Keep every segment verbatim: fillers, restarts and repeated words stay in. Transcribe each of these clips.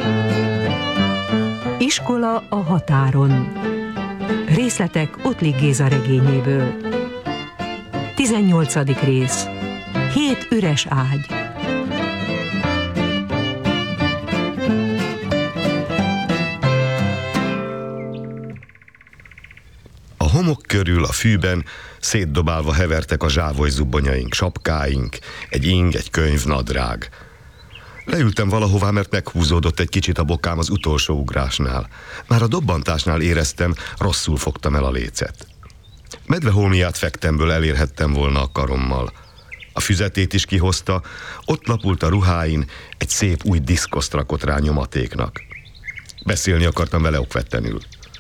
Iskola a határon. Részletek Ottlik Géza regényéből. tizennyolcadik rész. Hét üres ágy. A homok körül, a fűben szétdobálva hevertek a zsávoly zubbonyaink, sapkáink, egy ing, egy könyv, nadrág. Leültem valahová, mert meghúzódott egy kicsit a bokám az utolsó ugrásnál. Már a dobbantásnál éreztem, rosszul fogtam el a lécet. Medveholmiát fektemből elérhettem volna a karommal. A füzetét is kihozta, ott lapult a ruháin, egy szép új diszkoszt rakott rá nyomatéknak. Beszélni akartam vele okvetlenül.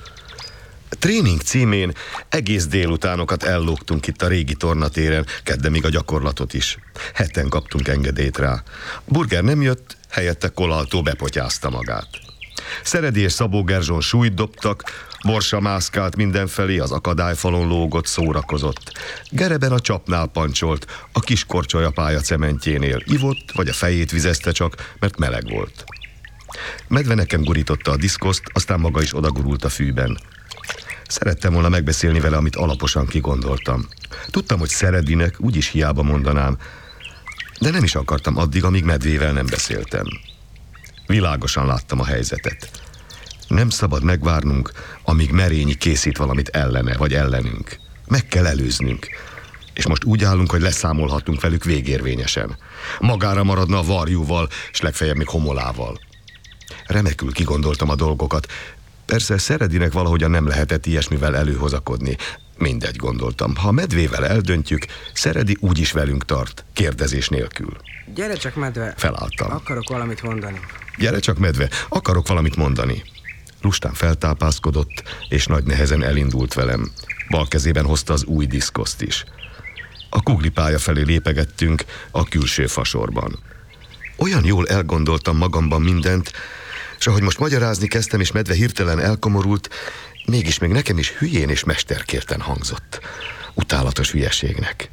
Tréning címén egész délutánokat ellógtunk itt a régi tornatéren, kedden még a gyakorlatot is. Heten kaptunk engedélyt rá. Burger nem jött, helyette Kolaltó bepotyázta magát. Szeredi és Szabó Gerzson súlyt dobtak, Borsa mászkált mindenfelé, az akadályfalon lógott, szórakozott. Gereben a csapnál pancsolt, a kis korcsolyapálya cementjénél ivott, vagy a fejét vizezte csak, mert meleg volt. Medve nekem gurította a diszkoszt, aztán maga is odagurult a fűben. Szerettem volna megbeszélni vele, amit alaposan kigondoltam. Tudtam, hogy Szeredinek úgyis hiába mondanám, de nem is akartam addig, amíg Medvével nem beszéltem. Világosan láttam a helyzetet. Nem szabad megvárnunk, amíg Merényi készít valamit ellene vagy ellenünk. Meg kell előznünk. És most úgy állunk, hogy leszámolhatunk velük végérvényesen. Magára maradna a varjúval, és legfeljebb még Homolával. Remekül kigondoltam a dolgokat. Persze Szeredinek valahogyan nem lehetett ilyesmivel előhozakodni. Mindegy, gondoltam. Ha Medvével eldöntjük, Szeredi úgyis velünk tart, kérdezés nélkül. Gyere csak, Medve. Felálltam. Akarok valamit mondani. Gyere csak, Medve, akarok valamit mondani. Lustán feltápászkodott, és nagy nehezen elindult velem. Bal kezében hozta az új diszkoszt is. A kuglipálya felé lépegettünk a külső fasorban. Olyan jól elgondoltam magamban mindent, és ahogy most magyarázni kezdtem, és Medve hirtelen elkomorult, mégis még nekem is hülyén és mesterkérten hangzott. Utálatos hülyeségnek.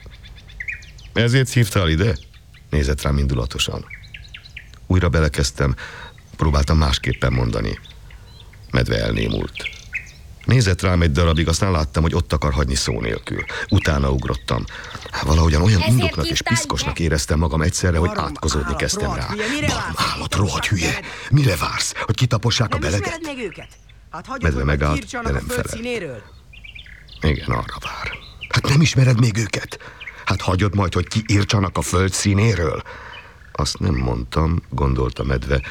Ezért hívtál ide? Nézett rám indulatosan. Újra belekezdtem, próbáltam másképpen mondani. Medve elnémult. Nézett rám egy darabig, aztán láttam, hogy ott akar hagyni szó nélkül. Utána ugrottam. Valahogyan olyan indoknak és piszkosnak éreztem magam egyszerre, hogy átkozódni kezdtem rá. Barm állat, rohadt hülye! Mire vársz? Hogy kitapossák a beleget? Medve megállt, de nem felelt. Igen, arra vár. Hát nem ismered még őket? Hát hagyod majd, hogy kiírtsanak a föld színéről? Azt nem mondtam, gondolta Medve,